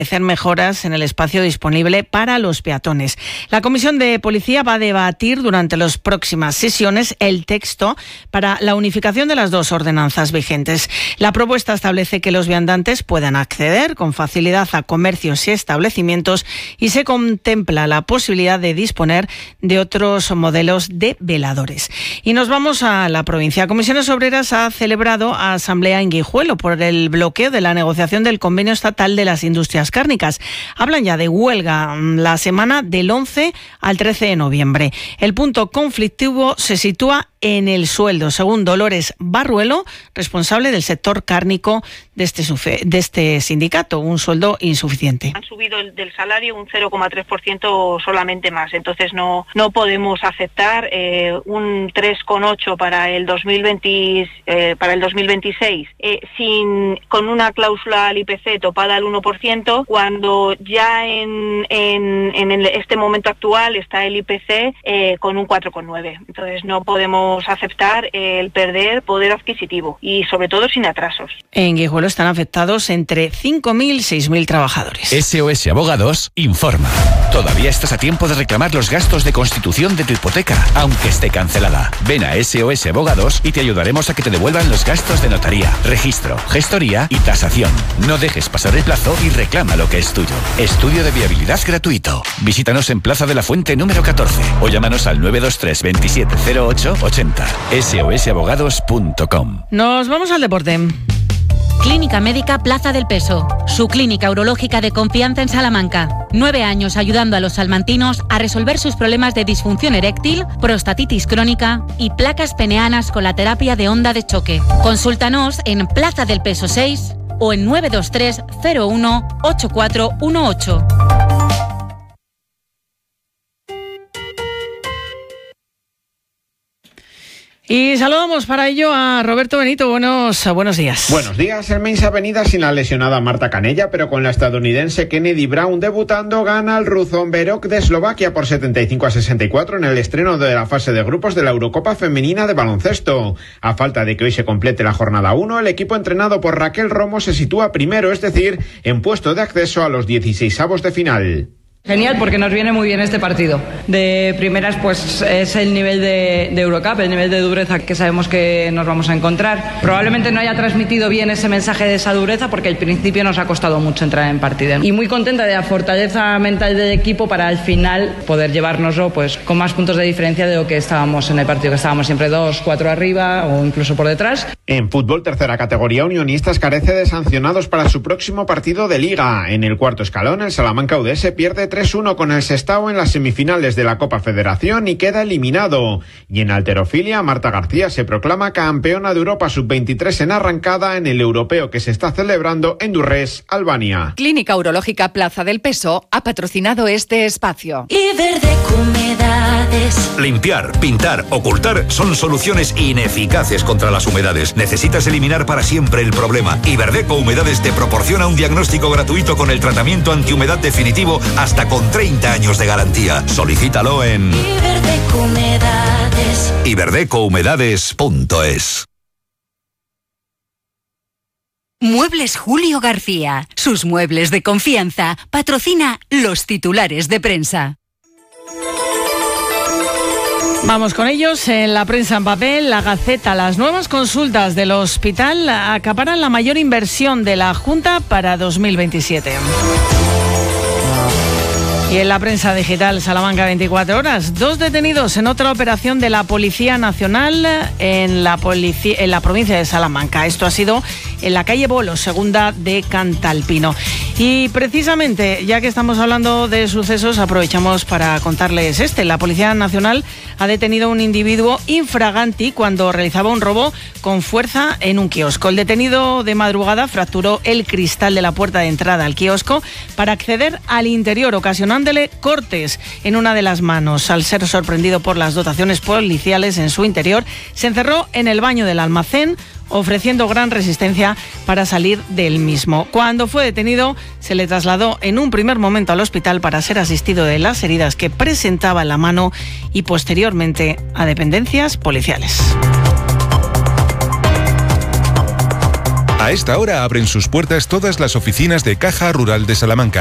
hacer mejoras en el espacio disponible para los peatones. La Comisión de Policía va a debatir durante las próximas sesiones el texto para la unificación de las dos ordenanzas vigentes. La propuesta establece que los viandantes puedan acceder con facilidad a comercios y establecimientos y se contempla la posibilidad de disponer de otros modelos de veladores. Y nos vamos a la provincia. Comisiones Obreras ha celebrado asamblea en Guijuelo por el bloqueo de la negociación del convenio estatal de las industrias cárnicas. Hablan ya de huelga la semana del 11 al 13 de noviembre. El punto conflictivo se sitúa en el sueldo, según Dolores Barruelo, responsable del sector cárnico de este sindicato, un sueldo insuficiente. Han subido del salario un 0,3% solamente más, entonces no podemos aceptar un 3,8 para el 2026 con una cláusula al IPC topada al 1%, cuando ya en este momento actual está el IPC con un 4,9. Entonces no podemos aceptar el perder poder adquisitivo y sobre todo sin atrasos. En Guijuelo están afectados entre 5.000 y 6.000 trabajadores. SOS Abogados informa. Todavía estás a tiempo de reclamar los gastos de constitución de tu hipoteca, aunque esté cancelada. Ven a SOS Abogados y te ayudaremos a que te devuelvan los gastos de notaría, registro, gestoría y tasación. No dejes pasar el plazo y reclama lo que es tuyo. Estudio de viabilidad gratuito. Visítanos en Plaza de la Fuente número 14 o llámanos al 923 27 08 80. sosabogados.com. Nos vamos al deporte. Clínica Médica Plaza del Peso, su clínica urológica de confianza en Salamanca. 9 años ayudando a los salmantinos a resolver sus problemas de disfunción eréctil, prostatitis crónica y placas peneanas con la terapia de onda de choque. Consúltanos en Plaza del Peso 6 o en 923 01 8418. Y saludamos para ello a Roberto Benito. Buenos días. Buenos días. El Mainz Avenida sin la lesionada Marta Canella, pero con la estadounidense Kennedy Brown debutando, gana el Ruzomberok de Eslovaquia por 75-64 en el estreno de la fase de grupos de la Eurocopa Femenina de baloncesto. A falta de que hoy se complete la jornada 1, el equipo entrenado por Raquel Romo se sitúa primero, es decir, en puesto de acceso a los 16avos de final. Genial, porque nos viene muy bien este partido. De primeras, pues es el nivel de Eurocup, el nivel de dureza que sabemos que nos vamos a encontrar. Probablemente no haya transmitido bien ese mensaje de esa dureza porque al principio nos ha costado mucho entrar en partido. Y muy contenta de la fortaleza mental del equipo para al final poder llevárnoslo pues con más puntos de diferencia de lo que estábamos en el partido, que estábamos siempre 2-4 arriba o incluso por detrás. En fútbol, tercera categoría, Unionistas carece de sancionados para su próximo partido de Liga. En el cuarto escalón, el Salamanca UDS pierde 3-1 con el Sestao en las semifinales de la Copa Federación y queda eliminado. Y en halterofilia, Marta García se proclama campeona de Europa Sub-23 en arrancada en el europeo que se está celebrando en Durrés, Albania. Clínica Urológica Plaza del Peso ha patrocinado este espacio. Iberdeco Humedades. Limpiar, pintar, ocultar son soluciones ineficaces contra las humedades. Necesitas eliminar para siempre el problema. Iberdeco Humedades te proporciona un diagnóstico gratuito con el tratamiento antihumedad definitivo hasta con 30 años de garantía. Solicítalo en Iberdeco Humedades. iberdecouhumedades.es. Muebles Julio García. Sus muebles de confianza. Patrocina los titulares de prensa. Vamos con ellos. En la prensa en papel, La Gaceta, las nuevas consultas del hospital acaparan la mayor inversión de la Junta para 2027. Y en la prensa digital, Salamanca 24 horas, 2 detenidos en otra operación de la Policía Nacional en la provincia de Salamanca. Esto ha sido en la calle Bolo, segunda de Cantalpino. Y precisamente, ya que estamos hablando de sucesos, aprovechamos para contarles La Policía Nacional ha detenido a un individuo infraganti cuando realizaba un robo con fuerza en un kiosco. El detenido de madrugada fracturó el cristal de la puerta de entrada al kiosco para acceder al interior, ocasionándole cortes en una de las manos. Al ser sorprendido por las dotaciones policiales en su interior, se encerró en el baño del almacén, ofreciendo gran resistencia para salir del mismo. Cuando fue detenido, se le trasladó en un primer momento al hospital para ser asistido de las heridas que presentaba en la mano y posteriormente a dependencias policiales. A esta hora abren sus puertas todas las oficinas de Caja Rural de Salamanca.